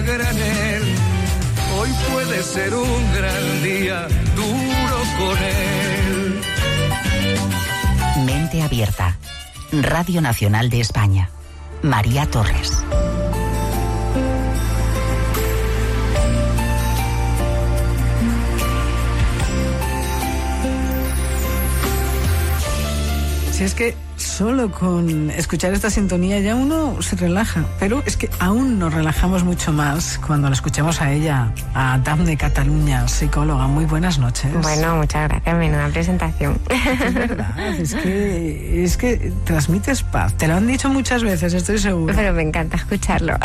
granel. Hoy puede ser un gran día, duro con él. Mente abierta. Radio Nacional de España. María Torres. Si es que solo con escuchar esta sintonía ya uno se relaja, pero es que aún nos relajamos mucho más cuando la escuchamos a ella, a Dafne Cataluña, psicóloga. Muy buenas noches. Bueno, muchas gracias, menuda presentación. Es verdad, es que transmites paz, te lo han dicho muchas veces, estoy segura. Pero me encanta escucharlo.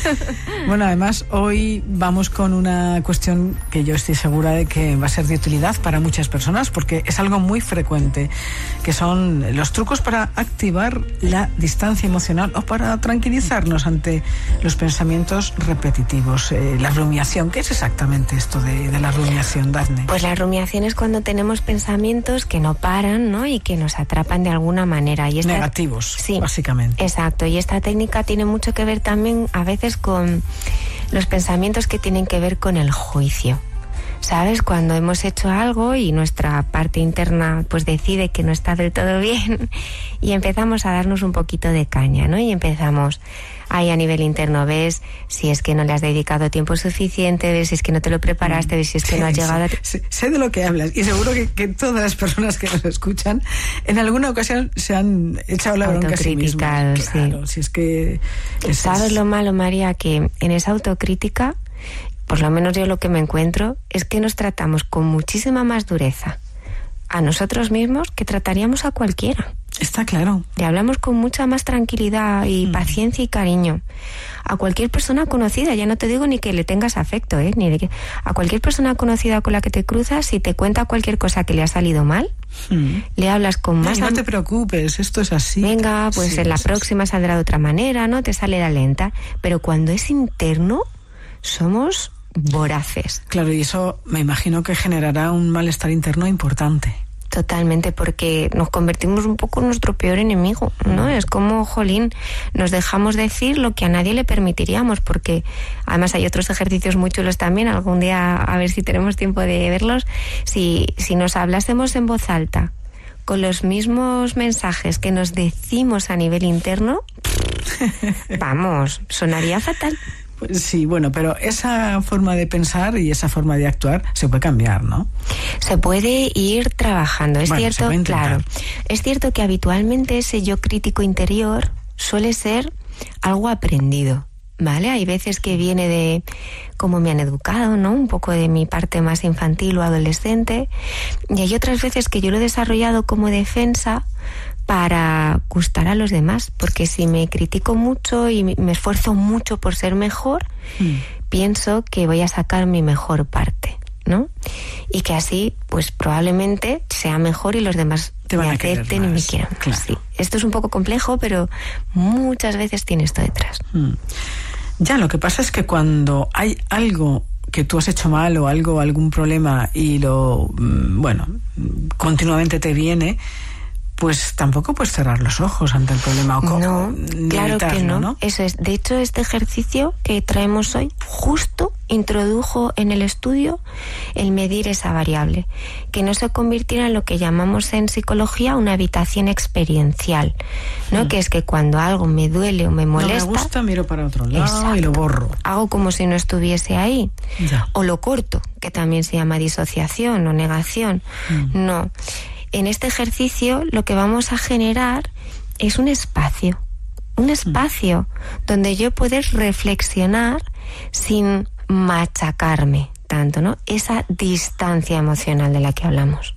Bueno, además hoy vamos con una cuestión que yo estoy segura de que va a ser de utilidad para muchas personas, porque es algo muy frecuente, que son los trucos para activar la distancia emocional o para tranquilizarnos ante los pensamientos repetitivos. La rumiación, ¿qué es exactamente esto de la rumiación, Dafne? Pues la rumiación es cuando tenemos pensamientos que no paran, ¿no? Y que nos atrapan de alguna manera. Y negativos, sí, básicamente. Exacto, y esta técnica tiene mucho que ver también a veces con los pensamientos que tienen que ver con el juicio. ¿Sabes? Cuando hemos hecho algo y nuestra parte interna pues decide que no está del todo bien y empezamos a darnos un poquito de caña, ¿no? Y empezamos ahí a nivel interno, ves si es que no le has dedicado tiempo suficiente, ves si es que no te lo preparaste, ves si es que no has llegado a... Sé de lo que hablas y seguro que todas las personas que nos escuchan en alguna ocasión se han echado la bronca a sí mismas. Claro, sí. Si es que... ¿Sabes lo malo, María? Que en esa autocrítica, por lo menos yo lo que me encuentro, es que nos tratamos con muchísima más dureza a nosotros mismos que trataríamos a cualquiera. Está claro. Le hablamos con mucha más tranquilidad y paciencia y cariño a cualquier persona conocida. Ya no te digo ni que le tengas afecto, ni de que a cualquier persona conocida con la que te cruzas, si te cuenta cualquier cosa que le ha salido mal, le hablas con más... No te preocupes, esto es así. Venga, pues sí, en la próxima saldrá de otra manera, ¿no? Te sale la lenta. Pero cuando es interno, somos voraces. Claro, y eso me imagino que generará un malestar interno importante. Totalmente, porque nos convertimos un poco en nuestro peor enemigo, ¿no? Es como, jolín, nos dejamos decir lo que a nadie le permitiríamos, porque además hay otros ejercicios muy chulos también, algún día a ver si tenemos tiempo de verlos. Si nos hablásemos en voz alta, con los mismos mensajes que nos decimos a nivel interno, vamos, sonaría fatal. Pues sí, bueno, pero esa forma de pensar y esa forma de actuar se puede cambiar, ¿no? Se puede ir trabajando, es cierto, claro. Es cierto que habitualmente ese yo crítico interior suele ser algo aprendido, ¿vale? Hay veces que viene de cómo me han educado, ¿no? Un poco de mi parte más infantil o adolescente, y hay otras veces que yo lo he desarrollado como defensa para gustar a los demás, porque si me critico mucho y me esfuerzo mucho por ser mejor, pienso que voy a sacar mi mejor parte, ¿no? Y que así, pues probablemente sea mejor y los demás me acepten y me quieran. Claro. Sí. Esto es un poco complejo, pero muchas veces tiene esto detrás. Ya, lo que pasa es que cuando hay algo que tú has hecho mal o algún problema y continuamente te viene, pues tampoco puedes cerrar los ojos ante el problema o no, claro que no. Eso es. De hecho, este ejercicio que traemos hoy justo introdujo en el estudio el medir esa variable, que no se convirtiera en lo que llamamos en psicología una habitación experiencial, ¿no? Que es que cuando algo me duele o me molesta, no me gusta, miro para otro lado. Exacto. Y lo borro. Hago como si no estuviese ahí. Ya. O lo corto, que también se llama disociación o negación. No. En este ejercicio lo que vamos a generar es un espacio donde yo pueda reflexionar sin machacarme tanto, ¿no? Esa distancia emocional de la que hablamos.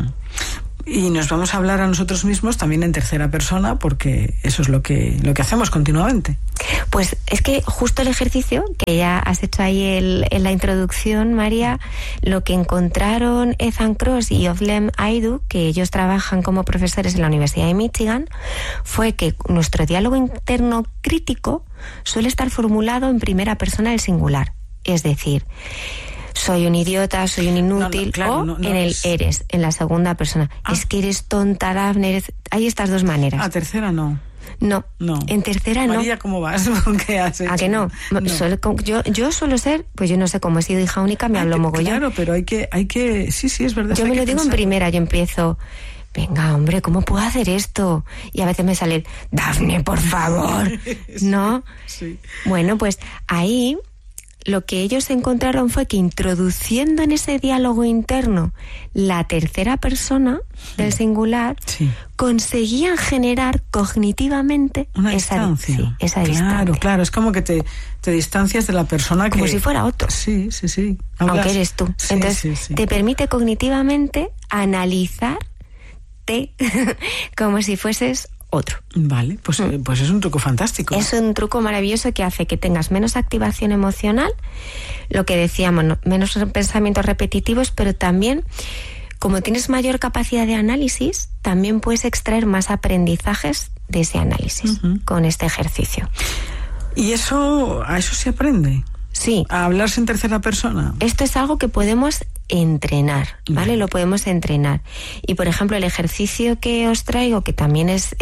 Y nos vamos a hablar a nosotros mismos también en tercera persona, porque eso es lo que hacemos continuamente. Pues es que justo el ejercicio que ya has hecho ahí en la introducción, María, lo que encontraron Ethan Kross y Özlem Aydoğdu, que ellos trabajan como profesores en la Universidad de Michigan, fue que nuestro diálogo interno crítico suele estar formulado en primera persona del singular. Es decir, soy un idiota, soy un inútil, en el eres, en la segunda persona. Es que eres tonta, Dafne, hay estas dos maneras. A tercera no. No. En tercera no. María, ¿cómo vas? ¿Qué has hecho? ¿A que no? Yo suelo ser, pues yo no sé cómo he sido hija única, me hablo mogollón. Claro, pero hay que, sí, es verdad. Yo me lo digo en primera, yo empiezo, venga, hombre, ¿cómo puedo hacer esto? Y a veces me sale, Dafne, por favor, ¿no? Sí. Bueno, pues ahí lo que ellos encontraron fue que introduciendo en ese diálogo interno la tercera persona del singular, conseguían generar cognitivamente una distancia. Esa distancia. Claro, es como que te distancias de la persona como si fuera otro. Sí. Aunque eres tú. Sí, entonces te permite cognitivamente analizarte como si fueses otro. Vale, pues es un truco fantástico. Es un truco maravilloso que hace que tengas menos activación emocional, lo que decíamos, menos pensamientos repetitivos, pero también, como tienes mayor capacidad de análisis, también puedes extraer más aprendizajes de ese análisis con este ejercicio. ¿Y a eso se aprende? Sí. ¿A hablarse en tercera persona? Esto es algo que podemos entrenar, ¿vale? Lo podemos entrenar. Y, por ejemplo, el ejercicio que os traigo, que también es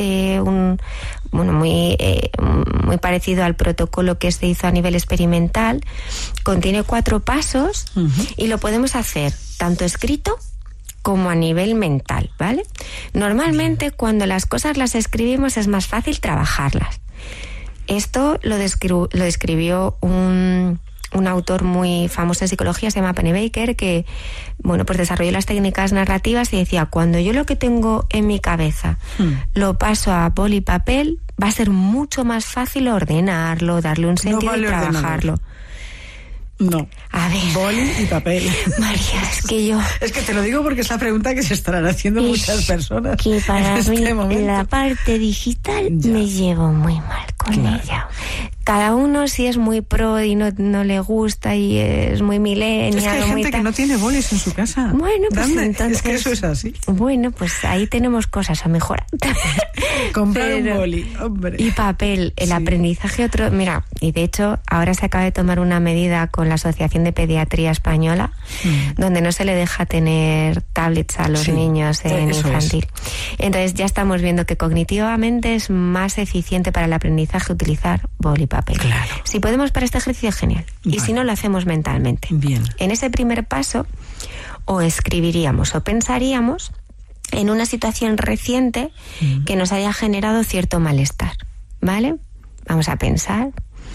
muy parecido al protocolo que se hizo a nivel experimental, contiene 4 pasos y lo podemos hacer tanto escrito como a nivel mental, ¿vale? Normalmente cuando las cosas las escribimos es más fácil trabajarlas. Esto lo describió un autor muy famoso en psicología, se llama Pennebaker, que pues desarrolló las técnicas narrativas y decía, cuando yo lo que tengo en mi cabeza lo paso a boli y papel, va a ser mucho más fácil ordenarlo, darle un sentido y trabajarlo. No. A ver. Boli y papel. María, es que yo... Es que te lo digo porque es la pregunta que se estarán haciendo muchas personas. Que para en mí, momento. La parte digital me llevo muy mal con ella. Cada uno si es muy pro y no le gusta y es muy millennial. Es que hay gente que no tiene bolis en su casa. Bueno, pues entonces... Es que eso es así. Bueno, pues ahí tenemos cosas a mejorar. Comprar un boli, hombre. Y papel, el aprendizaje otro... Mira, y de hecho ahora se acaba de tomar una medida con la Asociación de Pediatría Española donde no se le deja tener tablets a los niños en infantil. Entonces ya estamos viendo que cognitivamente es más eficiente para el aprendizaje utilizar boli y papel. Claro. Si podemos para este ejercicio, genial. Vale. Y si no, lo hacemos mentalmente. Bien. En ese primer paso, o escribiríamos o pensaríamos en una situación reciente que nos haya generado cierto malestar. ¿Vale? Vamos a pensar.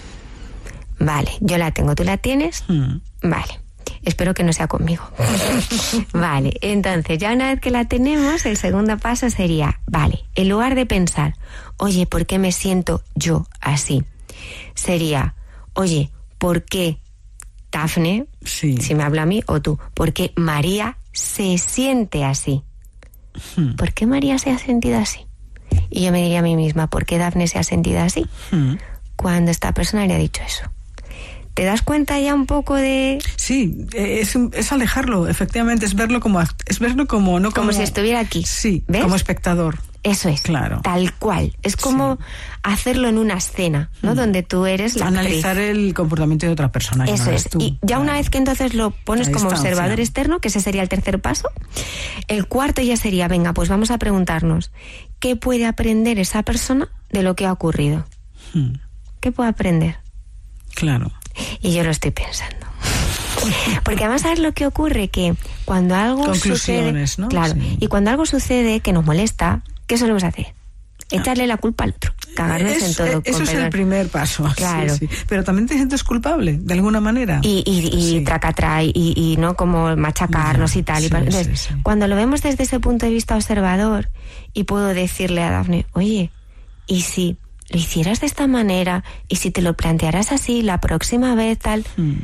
Vale, yo la tengo, ¿tú la tienes? Vale. Espero que no sea conmigo. Vale, entonces ya una vez que la tenemos, el segundo paso sería, vale, en lugar de pensar, oye, ¿por qué me siento yo así? Sería, oye, ¿por qué Dafne, si me habla a mí, o tú, por qué María se siente así? ¿Por qué María se ha sentido así? Y yo me diría a mí misma, ¿por qué Dafne se ha sentido así? Cuando esta persona le ha dicho eso. ¿Te das cuenta ya un poco de...? Sí, es alejarlo, efectivamente, es verlo como no como si estuviera aquí. Sí, ¿ves? Como espectador. Eso es, claro. Tal cual. Es como hacerlo en una escena, ¿no? Donde tú eres la analizar actriz. El comportamiento de otra persona. Eso no es. Tú. Y ya una vez que entonces lo pones como observador externo, que ese sería el tercer paso, el cuarto ya sería, venga, pues vamos a preguntarnos, ¿qué puede aprender esa persona de lo que ha ocurrido? ¿Qué puede aprender? Claro. Y yo lo estoy pensando. Porque además, ¿sabes lo que ocurre? Que cuando algo conclusiones, sucede, ¿no? Claro, y cuando algo sucede que nos molesta, ¿qué solemos hacer? Echarle la culpa al otro, cagarnos en todo. Eso es el primer paso. Claro. Sí. Pero también te sientes culpable, de alguna manera. Y tracatrá, y no como machacarnos y tal. Entonces, cuando lo vemos desde ese punto de vista observador, y puedo decirle a Dafne, oye, ¿y si lo hicieras de esta manera? ¿Y si te lo plantearas así la próxima vez, tal?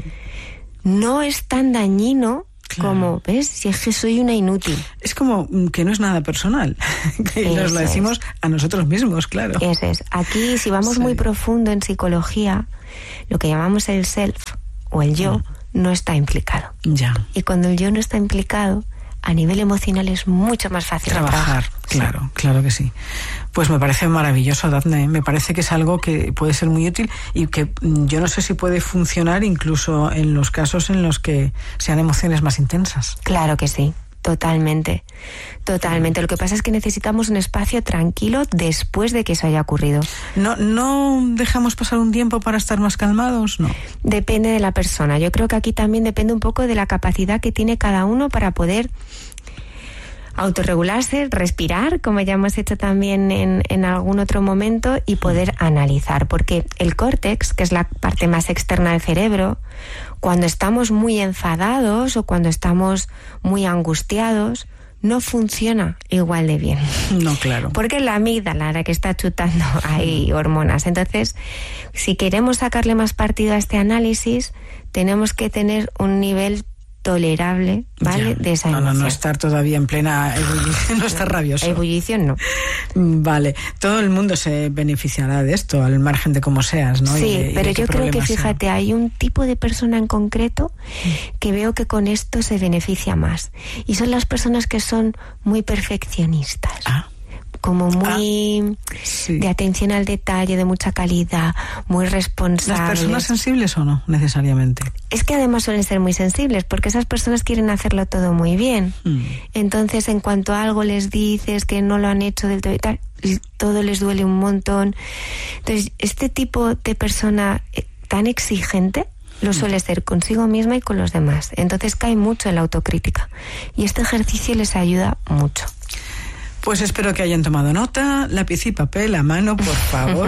No es tan dañino. Claro. Como, ¿ves? Si es que soy una inútil. Es como que no es nada personal. Que nos lo decimos a nosotros mismos, claro. Eso es. Aquí, si vamos muy profundo en psicología, lo que llamamos el self o el yo no está implicado. Ya. Y cuando el yo no está implicado, a nivel emocional es mucho más fácil trabajar. Claro, claro que sí. Pues me parece maravilloso, Dafne. Me parece que es algo que puede ser muy útil y que yo no sé si puede funcionar incluso en los casos en los que sean emociones más intensas. Claro que sí. Totalmente. Lo que pasa es que necesitamos un espacio tranquilo después de que eso haya ocurrido. ¿No dejamos pasar un tiempo para estar más calmados? No. Depende de la persona. Yo creo que aquí también depende un poco de la capacidad que tiene cada uno para poder autorregularse, respirar, como ya hemos hecho también en algún otro momento, y poder analizar. Porque el córtex, que es la parte más externa del cerebro, cuando estamos muy enfadados o cuando estamos muy angustiados, no funciona igual de bien. No, claro. Porque es la amígdala la que está chutando ahí hormonas. Entonces, si queremos sacarle más partido a este análisis, tenemos que tener un nivel tolerable, ¿vale? Ya. De esa emoción. No estar todavía en plena ebullición, no estar rabioso. Ebullición no. Vale, todo el mundo se beneficiará de esto, al margen de cómo seas, ¿no? Sí, pero yo creo que, fíjate, hay un tipo de persona en concreto que veo que con esto se beneficia más. Y son las personas que son muy perfeccionistas. Como muy de atención al detalle, de mucha calidad, muy responsables. ¿Las personas sensibles o no, necesariamente? Es que además suelen ser muy sensibles, porque esas personas quieren hacerlo todo muy bien. Entonces, en cuanto a algo les dices que no lo han hecho del todo y tal, todo les duele un montón. Entonces, este tipo de persona tan exigente lo suele ser consigo misma y con los demás. Entonces cae mucho en la autocrítica. Y este ejercicio les ayuda mucho. Pues espero que hayan tomado nota, lápiz y papel a mano, por favor.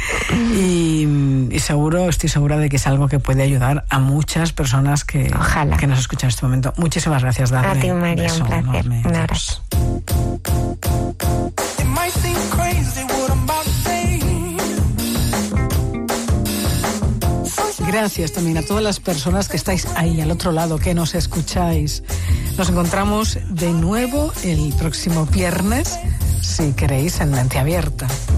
y estoy segura de que es algo que puede ayudar a muchas personas que nos escuchan en este momento. Muchísimas gracias, Dafne. A ti, María, un placer. Un abrazo. Gracias también a todas las personas que estáis ahí al otro lado, que nos escucháis. Nos encontramos de nuevo el próximo viernes, si queréis, en Mente Abierta.